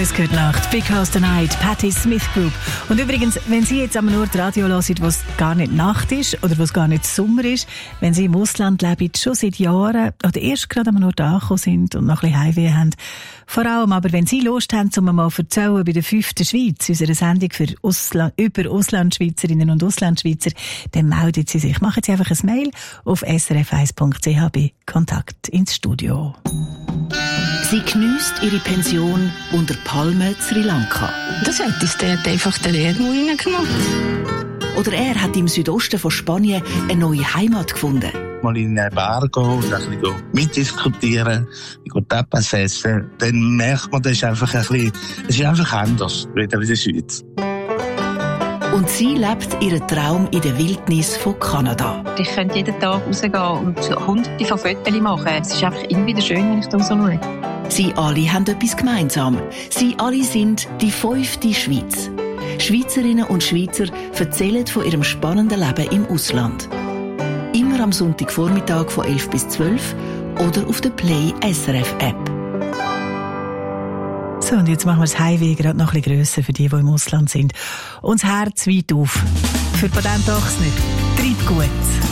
Neues gehört Nacht. Because the Night, Patti Smith Group. Und übrigens, wenn Sie jetzt am Ort Radio hören, wo es gar nicht Nacht ist oder wo es gar nicht Sommer ist, wenn Sie im Ausland leben, schon seit Jahren oder erst gerade am Ort angekommen sind und noch ein bisschen Heimweh haben, vor allem aber, wenn Sie Lust haben, um mal zu erzählen bei der 5. Schweiz, unserer Sendung für über Auslandschweizerinnen und Auslandschweizer, dann melden Sie sich. Machen Sie einfach ein Mail auf srf1.ch bei Kontakt ins Studio. Sie geniesst ihre Pension unter Palmen Sri Lanka. Das hat uns dort einfach den Erdmund reingenommen. Oder er hat im Südosten von Spanien eine neue Heimat gefunden. Mal in eine Bar gehen und ein bisschen mitdiskutieren, Tapas essen, dann merkt man, das ist einfach ein bisschen, es ist einfach anders, wieder in der Schweiz. Und sie lebt ihren Traum in der Wildnis von Kanada. Ich könnte jeden Tag rausgehen und hunderte von Fotos machen. Es ist einfach immer wieder schön, wenn ich da rausschaue. Sie alle haben etwas gemeinsam. Sie alle sind die 5. Schweiz. Schweizerinnen und Schweizer erzählen von ihrem spannenden Leben im Ausland. Immer am Sonntagvormittag von 11 bis 12 oder auf der Play SRF App. So, und jetzt machen wir das Heimweh gerade noch ein bisschen grösser für die im Ausland sind. Und das Herz weit auf. Für Patent Ochsner. Treibt gut.